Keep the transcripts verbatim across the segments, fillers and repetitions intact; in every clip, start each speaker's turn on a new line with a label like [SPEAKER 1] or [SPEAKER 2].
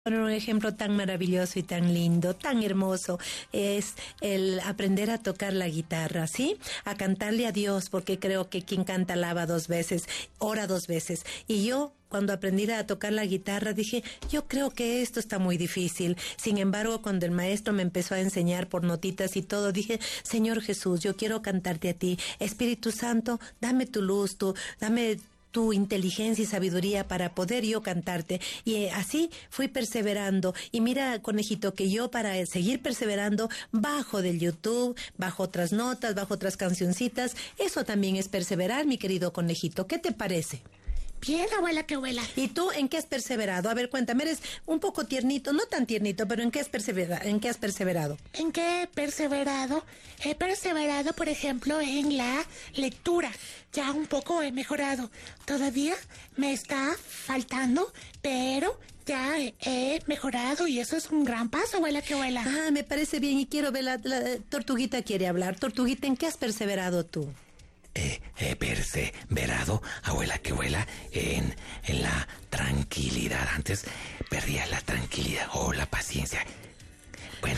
[SPEAKER 1] Poner un ejemplo tan maravilloso y tan lindo, tan hermoso, es el aprender a tocar la guitarra, ¿sí? A cantarle a Dios, porque creo que quien canta alaba dos veces, ora dos veces. Y yo, cuando aprendí a tocar la guitarra, dije, yo creo que esto está muy difícil. Sin embargo, cuando el maestro me empezó a enseñar por notitas y todo, dije, Señor Jesús, yo quiero cantarte a ti. Espíritu Santo, dame tu luz, tu, dame tu inteligencia y sabiduría para poder yo cantarte. Y eh, así fui perseverando. Y mira, conejito, que yo para seguir perseverando bajo del YouTube, bajo otras notas, bajo otras cancioncitas. Eso también es perseverar, mi querido conejito. ¿Qué te parece?
[SPEAKER 2] Bien, abuela, que abuela.
[SPEAKER 1] ¿Y tú en qué has perseverado? A ver, cuéntame, eres un poco tiernito, no tan tiernito, pero ¿en qué has perseverado? ¿En qué has perseverado?
[SPEAKER 2] ¿En qué he perseverado? He perseverado, por ejemplo, en la lectura. Ya un poco he mejorado. Todavía me está faltando, pero ya he mejorado y eso es un gran paso, abuela, que abuela.
[SPEAKER 1] Ah, me parece bien y quiero ver, la, la Tortuguita quiere hablar. Tortuguita, ¿en qué has perseverado tú?
[SPEAKER 3] He, he perseverado, abuela que abuela, en, en la tranquilidad. Antes perdía la tranquilidad o la paciencia. Bueno,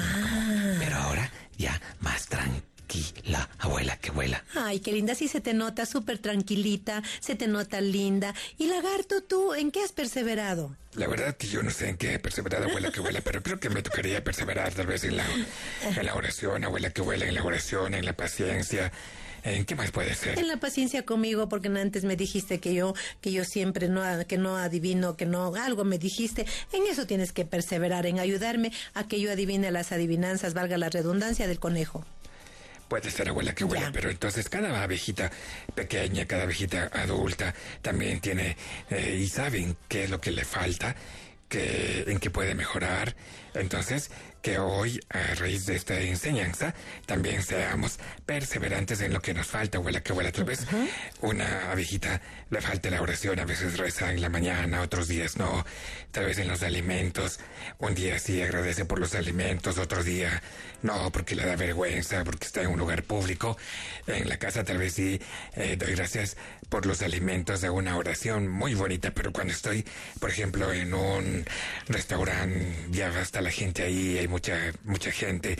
[SPEAKER 1] ah.
[SPEAKER 3] pero ahora ya más tranquila, abuela que abuela.
[SPEAKER 1] Ay, qué linda, sí se te nota súper tranquilita, se te nota linda. Y Lagarto, ¿tú en qué has perseverado?
[SPEAKER 4] La verdad que yo no sé en qué he perseverado, abuela que abuela, pero creo que me tocaría perseverar tal vez en la, en la oración, abuela que abuela, en la oración, en la paciencia. ¿En qué más puede ser?
[SPEAKER 1] En la paciencia conmigo, porque antes me dijiste que yo, que yo siempre no, que no adivino, que no, algo me dijiste. En eso tienes que perseverar, en ayudarme a que yo adivine las adivinanzas, valga la redundancia, del conejo.
[SPEAKER 4] Puede ser, abuela que abuela,
[SPEAKER 1] ya.
[SPEAKER 4] Pero entonces cada abejita pequeña, cada abejita adulta también tiene eh, y saben qué es lo que le falta, que, en qué puede mejorar. Entonces, que hoy, a raíz de esta enseñanza, también seamos perseverantes en lo que nos falta, abuela que abuela. Tal vez uh-huh. una abejita le falta la oración, a veces reza en la mañana, otros días no. Tal vez en los alimentos, un día sí agradece por los alimentos, otro día no, porque le da vergüenza, porque está en un lugar público. En la casa tal vez sí eh, doy gracias por los alimentos, hago una oración muy bonita, pero cuando estoy, por ejemplo, en un restaurante, ya basta la gente ahí, hay mucha, mucha gente,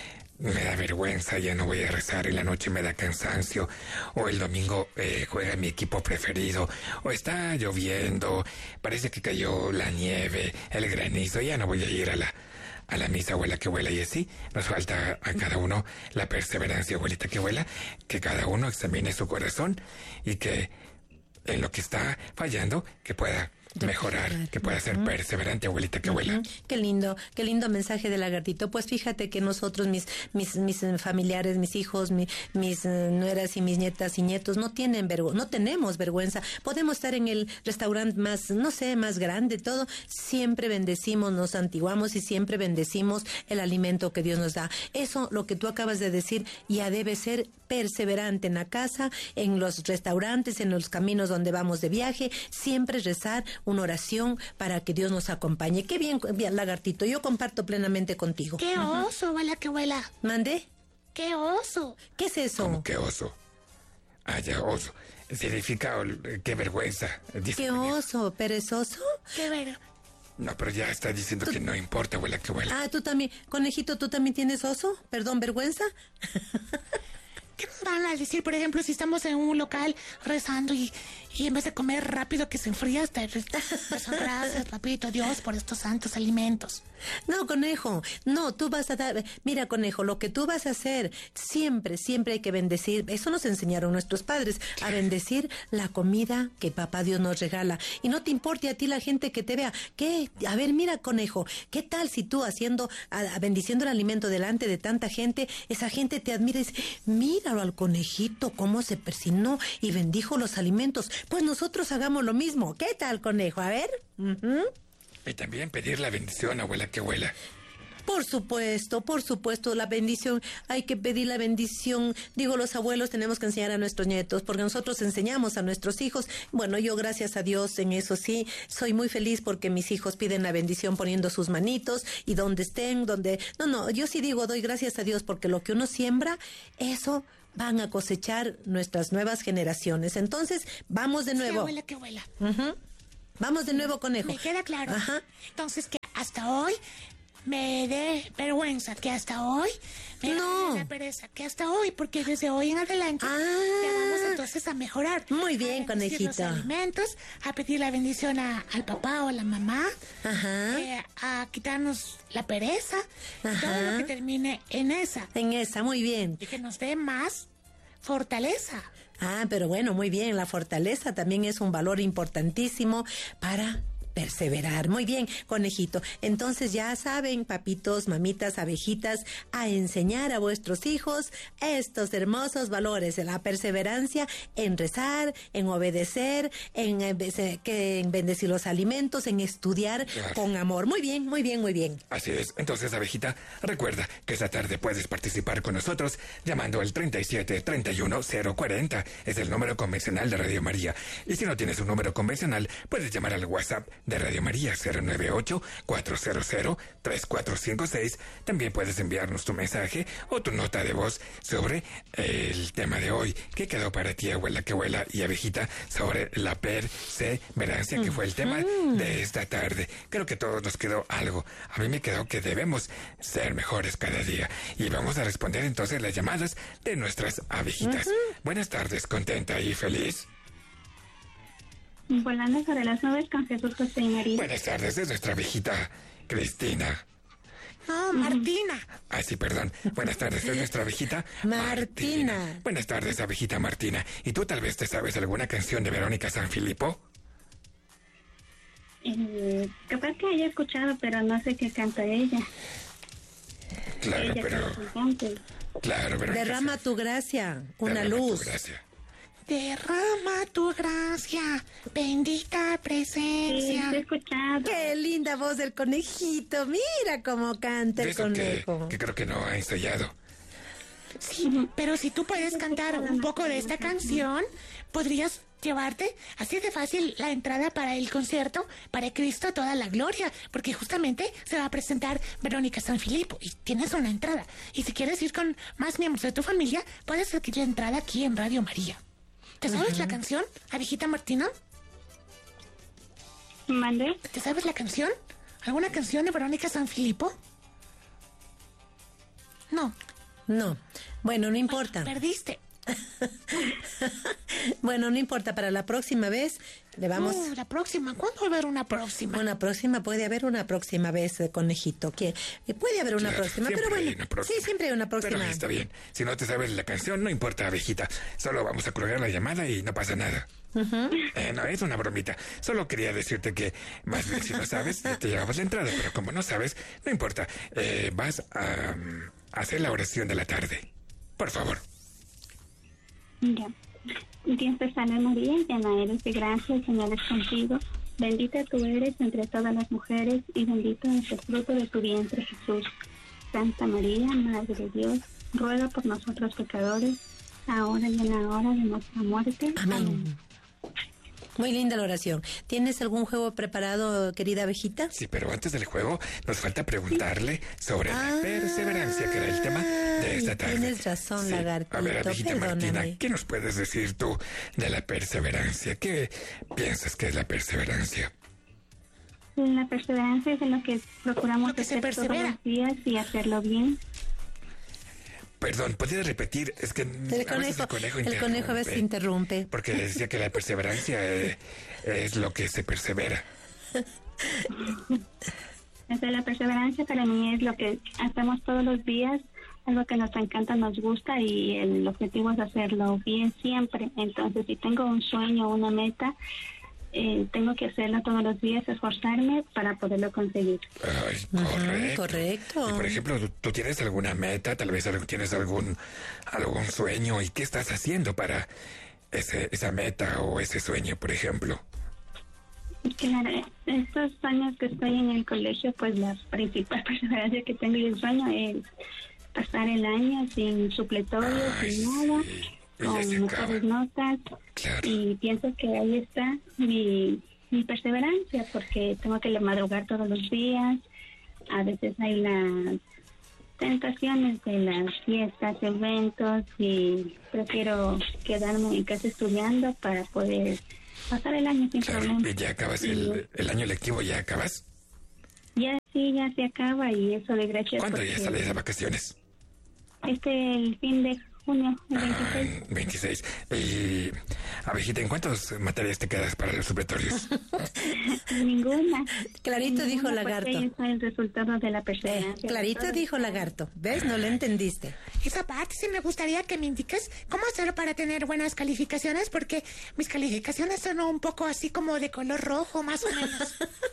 [SPEAKER 4] me da vergüenza, ya no voy a rezar, en la noche me da cansancio, o el domingo eh, juega mi equipo preferido, o está lloviendo, parece que cayó la nieve, el granizo, ya no voy a ir a la a la misa, abuela que abuela, y así nos falta a cada uno la perseverancia, abuelita que abuela, que cada uno examine su corazón y que en lo que está fallando, que pueda mejorar, que pueda ser uh-huh. perseverante, abuelita que abuela.
[SPEAKER 1] Uh-huh. Qué lindo, qué lindo mensaje de Lagartito. Pues fíjate que nosotros, mis mis mis familiares, mis hijos, mi, mis uh, nueras y mis nietas y nietos no tienen vergüenza, no tenemos vergüenza. Podemos estar en el restaurante más, no sé, más grande, todo. Siempre bendecimos, nos santiguamos y siempre bendecimos el alimento que Dios nos da. Eso, lo que tú acabas de decir, ya debe ser perseverante en la casa, en los restaurantes, en los caminos donde vamos de viaje, siempre rezar una oración para que Dios nos acompañe. Qué bien, bien, Lagartito, yo comparto plenamente contigo.
[SPEAKER 2] ¡Qué oso, uh-huh. abuela, que abuela!
[SPEAKER 1] ¿Mandé?
[SPEAKER 2] ¡Qué oso!
[SPEAKER 1] ¿Qué es eso?
[SPEAKER 4] ¿Cómo qué oso? Ah, ya, oso. Significa qué vergüenza.
[SPEAKER 1] ¿Qué oso? ¿Perezoso?
[SPEAKER 2] ¡Qué vergüenza!
[SPEAKER 4] No, pero ya está diciendo ¿Tú? que no importa, abuela, que abuela.
[SPEAKER 1] Ah, tú también. Conejito, ¿tú también tienes oso? Perdón, ¿vergüenza?
[SPEAKER 2] ¿Qué nos van a decir, por ejemplo, si estamos en un local rezando y, y en vez de comer rápido que se enfría, te gracias, papito Dios, por estos santos alimentos?
[SPEAKER 1] No, conejo, no, tú vas a dar, mira, conejo, lo que tú vas a hacer, siempre, siempre hay que bendecir, eso nos enseñaron nuestros padres, a bendecir la comida que papá Dios nos regala. Y no te importe a ti la gente que te vea, ¿qué? A ver, mira, conejo, ¿qué tal si tú haciendo, a, a, bendiciendo el alimento delante de tanta gente, esa gente te admira y dice, míralo al conejito, cómo se persinó y bendijo los alimentos? Pues nosotros hagamos lo mismo. ¿Qué tal, conejo? A ver. Uh-huh.
[SPEAKER 4] Y también pedir la bendición, abuela que abuela.
[SPEAKER 1] Por supuesto, por supuesto, la bendición, hay que pedir la bendición. Digo, los abuelos tenemos que enseñar a nuestros nietos, porque nosotros enseñamos a nuestros hijos. Bueno, yo gracias a Dios en eso sí, soy muy feliz porque mis hijos piden la bendición poniendo sus manitos y donde estén, donde... No, no, yo sí digo, doy gracias a Dios porque lo que uno siembra, eso van a cosechar nuestras nuevas generaciones. Entonces, vamos de nuevo.
[SPEAKER 2] Sí, abuela, que abuela.
[SPEAKER 1] Uh-huh. Vamos de nuevo, conejo.
[SPEAKER 2] Me queda claro.
[SPEAKER 1] Ajá.
[SPEAKER 2] Entonces, que hasta hoy me dé vergüenza, que hasta hoy me
[SPEAKER 1] No.
[SPEAKER 2] dé pereza, que hasta hoy, porque desde hoy en adelante
[SPEAKER 1] Ah.
[SPEAKER 2] ya vamos entonces a mejorar.
[SPEAKER 1] Muy bien,
[SPEAKER 2] a bendecir los
[SPEAKER 1] conejito.
[SPEAKER 2] alimentos, a pedir la bendición a- al papá o a la mamá,
[SPEAKER 1] Ajá.
[SPEAKER 2] eh, a quitarnos la pereza,
[SPEAKER 1] Ajá.
[SPEAKER 2] todo lo que termine en esa,
[SPEAKER 1] En esa, muy bien.
[SPEAKER 2] y que nos dé más fortaleza.
[SPEAKER 1] Ah, pero bueno, muy bien. La fortaleza también es un valor importantísimo para perseverar. Muy bien, conejito. Entonces ya saben, papitos, mamitas, abejitas, a enseñar a vuestros hijos estos hermosos valores, la perseverancia en rezar, en obedecer, en, eh, bese- que- en bendecir los alimentos, en estudiar
[SPEAKER 4] Claro.
[SPEAKER 1] con amor. Muy bien, muy bien, muy bien.
[SPEAKER 4] Así es. Entonces, abejita, recuerda que esta tarde puedes participar con nosotros llamando al treinta y siete, treinta y uno, cero cuarenta. Es el número convencional de Radio María. Y si no tienes un número convencional, puedes llamar al WhatsApp de Radio María cero nueve ocho, cuatro cero cero, tres cuatro cinco seis. También puedes enviarnos tu mensaje o tu nota de voz sobre el tema de hoy. ¿Qué quedó para ti, abuela que abuela y abejita, sobre la perseverancia, que fue el tema de esta tarde? Creo que a todos nos quedó algo. A mí me quedó que debemos ser mejores cada día. Y vamos a responder entonces las llamadas de nuestras abejitas. Buenas tardes, contenta y feliz.
[SPEAKER 5] Volando sobre las nubes con Jesús, José y María.
[SPEAKER 4] Buenas tardes, es nuestra abejita Cristina.
[SPEAKER 2] No, Martina.
[SPEAKER 4] Ah, sí, perdón. Buenas tardes, es nuestra abejita
[SPEAKER 1] Martina.
[SPEAKER 4] Buenas tardes, abejita Martina. ¿Y tú tal vez te sabes alguna canción de Verónica Sanfilippo?
[SPEAKER 5] Eh, capaz que haya escuchado, pero no sé qué canta ella.
[SPEAKER 4] Claro,
[SPEAKER 5] ella
[SPEAKER 4] pero...
[SPEAKER 5] canta su cante.
[SPEAKER 4] Claro, Verónica.
[SPEAKER 1] Derrama tu gracia, una
[SPEAKER 4] Derrama tu
[SPEAKER 1] luz.
[SPEAKER 4] gracia.
[SPEAKER 2] Derrama tu gracia, bendita
[SPEAKER 5] Sí,
[SPEAKER 2] presencia.
[SPEAKER 5] sí he escuchado.
[SPEAKER 1] Qué linda voz del conejito. Mira cómo canta el
[SPEAKER 4] Eso que,
[SPEAKER 1] conejo.
[SPEAKER 4] que creo que no ha ensayado.
[SPEAKER 2] Sí, pero si tú puedes cantar un poco de esta canción, podrías llevarte así de fácil la entrada para el concierto para Cristo toda la gloria, porque justamente se va a presentar Verónica Sanfilippo y tienes una entrada. Y si quieres ir con más miembros de tu familia, puedes adquirir la entrada aquí en Radio María. ¿Te sabes la canción, abejita Martina?
[SPEAKER 5] ¿Mandé?
[SPEAKER 2] ¿Te sabes la canción? ¿Alguna canción de Verónica Sanfilippo? No,
[SPEAKER 1] No. Bueno, no importa.
[SPEAKER 2] perdiste.
[SPEAKER 1] Bueno, no importa. Para la próxima vez le vamos...
[SPEAKER 2] Uh, la próxima, ¿cuándo va a haber una próxima?
[SPEAKER 1] Una próxima, puede haber una próxima vez, eh, conejito. Que eh, puede haber una
[SPEAKER 4] Claro,
[SPEAKER 1] próxima,
[SPEAKER 4] siempre
[SPEAKER 1] pero
[SPEAKER 4] hay
[SPEAKER 1] bueno.
[SPEAKER 4] una próxima.
[SPEAKER 1] Sí, siempre hay una próxima.
[SPEAKER 4] Pero está bien. Si no te sabes la canción, no importa, abejita. Solo vamos a colgar la llamada y no pasa nada. Eh, no, es una bromita. Solo quería decirte que, más bien, si no sabes, te llevamos la entrada. Pero como no sabes, no importa. Eh, vas a, um, hacer la oración de la tarde. Por favor.
[SPEAKER 5] Ya. Dios te salve María, llena eres de gracia, el Señor es contigo. Bendita tú eres entre todas las mujeres y bendito es el fruto de tu vientre, Jesús. Santa María, Madre de Dios, ruega por nosotros pecadores, ahora y en la hora de nuestra muerte.
[SPEAKER 1] Amén. Muy linda la oración. ¿Tienes algún juego preparado, querida abejita?
[SPEAKER 4] Sí, pero antes del juego nos falta preguntarle sobre
[SPEAKER 1] Ah,
[SPEAKER 4] la perseverancia, que era el tema de esta tarde.
[SPEAKER 1] tienes razón,
[SPEAKER 4] Sí.
[SPEAKER 1] lagartito,
[SPEAKER 4] A ver, abejita
[SPEAKER 1] perdóname.
[SPEAKER 4] Martina, ¿qué nos puedes decir tú de la perseverancia? ¿Qué piensas que es la perseverancia?
[SPEAKER 5] La perseverancia es en lo que procuramos
[SPEAKER 2] Lo que se
[SPEAKER 5] hacer todos
[SPEAKER 2] persevera.
[SPEAKER 5] los días y hacerlo bien.
[SPEAKER 4] Perdón, ¿podrías repetir? Es que
[SPEAKER 1] El
[SPEAKER 4] a veces
[SPEAKER 1] conejo,
[SPEAKER 4] el conejo
[SPEAKER 1] el conejo a veces interrumpe.
[SPEAKER 4] Porque decía que la perseverancia eh, es lo que se persevera.
[SPEAKER 5] Entonces, la perseverancia para mí es lo que hacemos todos los días, algo que nos encanta, nos gusta y el objetivo es hacerlo bien siempre. Entonces, si tengo un sueño o una meta, eh, tengo que hacerlo todos los días, esforzarme para poderlo conseguir.
[SPEAKER 4] Ay,
[SPEAKER 1] Ujú,
[SPEAKER 4] correcto.
[SPEAKER 1] correcto.
[SPEAKER 4] Y por ejemplo, ¿tú, tú tienes alguna meta? Tal vez algo- tienes algún, algún sueño. ¿Y qué estás haciendo para ese, esa meta o ese sueño, por ejemplo?
[SPEAKER 5] Claro, estos años que estoy en el colegio, pues la principal perseverancia que tengo y el sueño es pasar el año sin supletorios,
[SPEAKER 4] Ay,
[SPEAKER 5] sin nada,
[SPEAKER 4] sí. Y ya
[SPEAKER 5] con
[SPEAKER 4] se acaba.
[SPEAKER 5] mejores notas.
[SPEAKER 4] Claro.
[SPEAKER 5] Y pienso que ahí está mi, mi perseverancia, porque tengo que madrugar todos los días. A veces hay las tentaciones de las fiestas, eventos, y prefiero quedarme en casa estudiando para poder pasar el año sin
[SPEAKER 4] Claro,
[SPEAKER 5] problema.
[SPEAKER 4] y ya acabas el, el año lectivo, ¿ya acabas?
[SPEAKER 5] Ya sí, ya se acaba y eso de gracias.
[SPEAKER 4] ¿Cuándo ya
[SPEAKER 5] porque
[SPEAKER 4] sales de vacaciones?
[SPEAKER 5] Este, el fin de junio, el
[SPEAKER 4] Ah,
[SPEAKER 5] veintiséis.
[SPEAKER 4] veintiséis. Y, abejita, ¿en cuántas materias te quedas para los supletorios?
[SPEAKER 5] Ninguna.
[SPEAKER 1] Clarito dijo
[SPEAKER 5] Ninguna,
[SPEAKER 1] lagarto.
[SPEAKER 5] porque eso es el resultado de la
[SPEAKER 1] Eh,
[SPEAKER 5] perseverancia.
[SPEAKER 1] clarito
[SPEAKER 5] Todo
[SPEAKER 1] dijo
[SPEAKER 5] está-
[SPEAKER 1] lagarto. ¿Ves? No lo entendiste.
[SPEAKER 2] Esa parte sí me gustaría que me indiques cómo hacer para tener buenas calificaciones, porque mis calificaciones son un poco así como de color rojo, más o menos.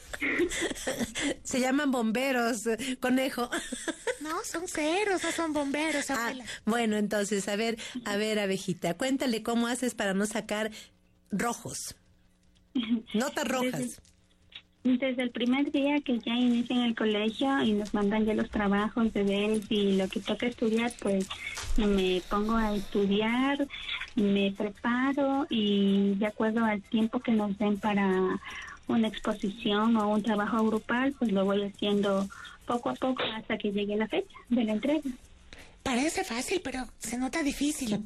[SPEAKER 1] Se llaman bomberos, eh, conejo.
[SPEAKER 2] No, son ceros, no son bomberos,
[SPEAKER 1] Ah,
[SPEAKER 2] abuela.
[SPEAKER 1] bueno, entonces, a ver, a ver, abejita, cuéntale cómo haces para no sacar rojos. Notas rojas.
[SPEAKER 5] Desde el primer día que ya inician el colegio y nos mandan ya los trabajos, deberes y lo que toca estudiar, pues me pongo a estudiar, me preparo y de acuerdo al tiempo que nos den para una exposición o un trabajo grupal, pues lo voy haciendo poco a poco hasta que llegue la fecha de la entrega.
[SPEAKER 2] Parece fácil, pero se nota difícil.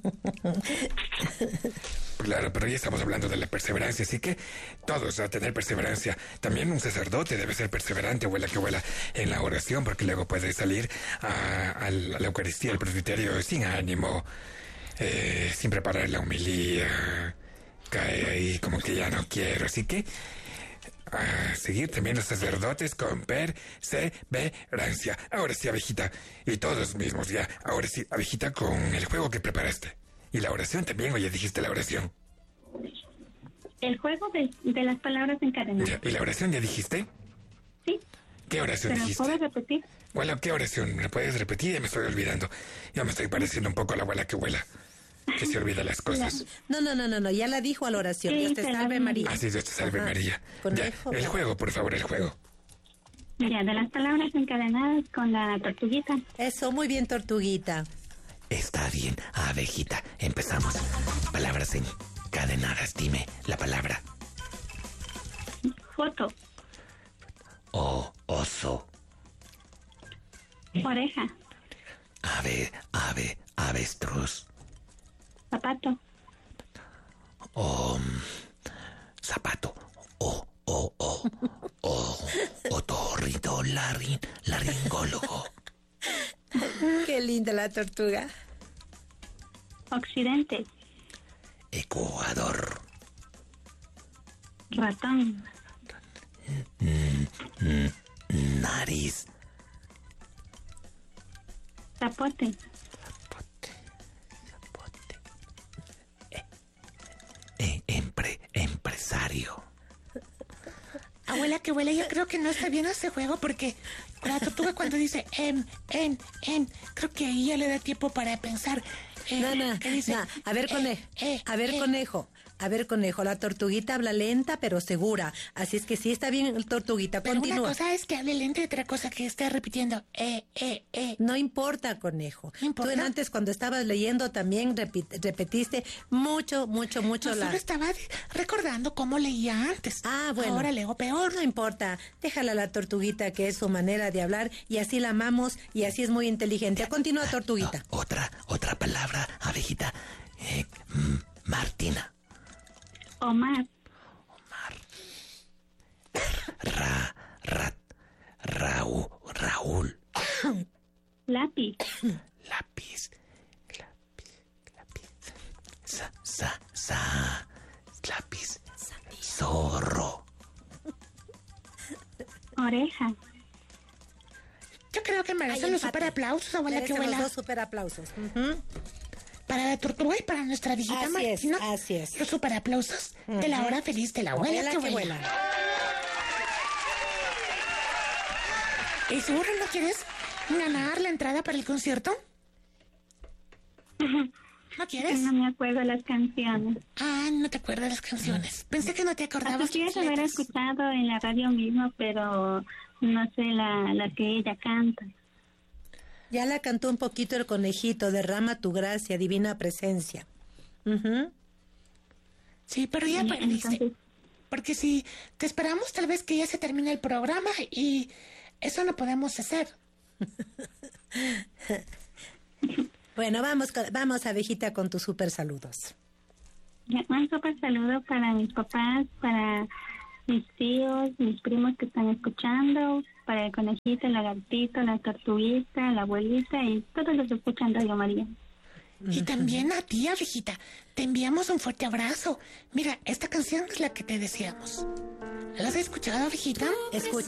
[SPEAKER 4] Claro, pero ya estamos hablando de la perseverancia, así que todos a tener perseverancia. También un sacerdote debe ser perseverante, abuela que vuela en la oración, porque luego puede salir a, a la a la Eucaristía, al presbiterio, sin ánimo, eh, sin preparar la homilía, cae ahí como que ya no quiero. Así que a seguir también los sacerdotes con perseverancia. Ahora sí, abejita, y todos mismos ya. Ahora sí, abejita, con el juego que preparaste. Y la oración también, oye, dijiste la oración.
[SPEAKER 5] El juego de, de las palabras encadenadas.
[SPEAKER 4] Ya, ¿y la oración ya dijiste?
[SPEAKER 5] Sí,
[SPEAKER 4] ¿Qué oración
[SPEAKER 5] pero
[SPEAKER 4] dijiste?
[SPEAKER 5] ¿puedo repetir?
[SPEAKER 4] Bueno, ¿qué oración? ¿Me la puedes repetir? Ya me estoy olvidando. Ya me estoy pareciendo un poco a la abuela que vuela, que se olvida las cosas.
[SPEAKER 1] No, no, no, no, no, ya la dijo a la oración.
[SPEAKER 5] Sí,
[SPEAKER 1] Dios te
[SPEAKER 5] te la
[SPEAKER 1] salve
[SPEAKER 5] di.
[SPEAKER 1] María.
[SPEAKER 4] Así Dios te salve,
[SPEAKER 1] Ajá.
[SPEAKER 4] María.
[SPEAKER 1] Conejo.
[SPEAKER 4] Ya, el juego, por favor, el juego.
[SPEAKER 5] Ya, de las palabras encadenadas con la tortuguita.
[SPEAKER 1] Eso, muy bien, tortuguita.
[SPEAKER 3] Está bien, abejita. Empezamos. Palabras encadenadas. Dime la palabra.
[SPEAKER 5] Foto,
[SPEAKER 3] O, oso.
[SPEAKER 5] oreja,
[SPEAKER 3] Ave, ave, avestruz.
[SPEAKER 5] zapato,
[SPEAKER 3] O, mm, zapato. O, o, o. O, otorrito, larin, laringólogo.
[SPEAKER 1] Qué linda la tortuga.
[SPEAKER 5] occidente,
[SPEAKER 3] Ecuador.
[SPEAKER 5] ratón,
[SPEAKER 3] Nariz.
[SPEAKER 5] zapote,
[SPEAKER 3] E- empre, empresario.
[SPEAKER 2] Abuela que huele, yo creo que no está bien ese juego porque la tortuga cuando dice em, em, em, creo que ahí ya le da tiempo para pensar. Eh,
[SPEAKER 1] No, no,
[SPEAKER 2] ¿qué dice?
[SPEAKER 1] no. A ver,
[SPEAKER 2] Eh,
[SPEAKER 1] conejo.
[SPEAKER 2] eh,
[SPEAKER 1] A ver,
[SPEAKER 2] eh.
[SPEAKER 1] conejo. A ver, conejo. La tortuguita habla lenta, pero segura. Así es que sí está bien, tortuguita.
[SPEAKER 2] Pero una
[SPEAKER 1] Continúa.
[SPEAKER 2] cosa es que hable lento y otra cosa que esté repitiendo. Eh, eh, eh.
[SPEAKER 1] No importa, conejo.
[SPEAKER 2] ¿No importa?
[SPEAKER 1] Tú en antes, cuando estabas leyendo, también repi- repetiste mucho, mucho, mucho
[SPEAKER 2] No,
[SPEAKER 1] la...
[SPEAKER 2] solo estaba de- recordando cómo leía antes.
[SPEAKER 1] Ah, bueno.
[SPEAKER 2] Ahora leo peor.
[SPEAKER 1] No importa. Déjala a la tortuguita, que es su manera de hablar, y así la amamos, y así es muy inteligente. Continúa, tortuguita.
[SPEAKER 3] No, otra, otra palabra, abejita. Eh, mm, Martina.
[SPEAKER 5] Omar,
[SPEAKER 3] Ra, ra, Raúl, Raúl.
[SPEAKER 5] lápiz,
[SPEAKER 3] Lápiz. Lápiz, lápiz. Sa, sa, sa. Lápiz. Zorro.
[SPEAKER 5] oreja,
[SPEAKER 2] Yo creo que merecen
[SPEAKER 1] Hay
[SPEAKER 2] los
[SPEAKER 1] empate.
[SPEAKER 2] super aplausos, abuela que
[SPEAKER 1] Merecen los
[SPEAKER 2] huela.
[SPEAKER 1] dos super aplausos. Ujú.
[SPEAKER 2] Para la tortuga y para nuestra viejita
[SPEAKER 1] Así es,
[SPEAKER 2] Martina.
[SPEAKER 1] así es.
[SPEAKER 2] Los super aplausos de la hora feliz de la abuela
[SPEAKER 1] Abuela
[SPEAKER 2] que
[SPEAKER 1] que
[SPEAKER 2] huela.
[SPEAKER 1] vuela.
[SPEAKER 2] ¿Y seguro no quieres ganar la entrada para el concierto? ¿No quieres?
[SPEAKER 5] no me acuerdo las canciones.
[SPEAKER 2] Ah, no te acuerdas las canciones. Pensé que no te acordabas
[SPEAKER 5] Quisiera
[SPEAKER 2] las
[SPEAKER 5] haber
[SPEAKER 2] letras.
[SPEAKER 5] escuchado en la radio mismo, pero no sé la, la que ella canta.
[SPEAKER 1] Ya la cantó un poquito el conejito, derrama tu gracia, divina presencia. Ujú.
[SPEAKER 2] Sí, pero ya
[SPEAKER 5] Y
[SPEAKER 2] perdiste.
[SPEAKER 5] entonces,
[SPEAKER 2] Porque si te esperamos, tal vez que ya se termine el programa y eso no podemos hacer.
[SPEAKER 1] Bueno, vamos, con- vamos, abejita, con tus super saludos.
[SPEAKER 5] Un súper saludo para mis papás, para mis tíos, mis primos que están escuchando, para el conejito, el lagartito, la tortuguita, la abuelita y todos los que escuchan Radio María.
[SPEAKER 2] Y también a ti, abejita, te enviamos un fuerte abrazo. Mira, esta canción es la que te deseamos. ¿La has escuchado, abejita?
[SPEAKER 1] Escucha.